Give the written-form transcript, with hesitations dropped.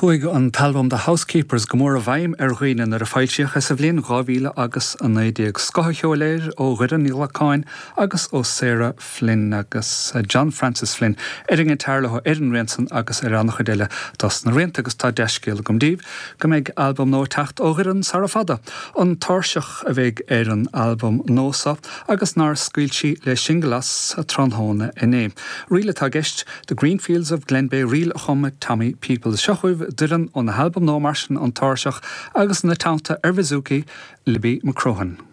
Chuig an talbum The Housekeepers gomór a bhaim roiine ar a fáilseach sa bhliain 2019 scothcheoléir ó Ghuireann Nílacáin agus ó Sarah Flynn agus John Francis Flynn an tarlatha an riansan agus annach chuile das na rianta agus tá deiscéal gomdíobh go mbeidh album nó teacht ó Ghuireann Sara Fada an táirseach a bheidh an album nósa agus nar scuiltí le singalas a tronthóna inné. Riile tá gist The Greenfields of Glenbeigh riil chuma Tommy Peoples seochuibh duran on the album nó marsin an táirseach agus na tánta ar bhizúci Libby McCrohan.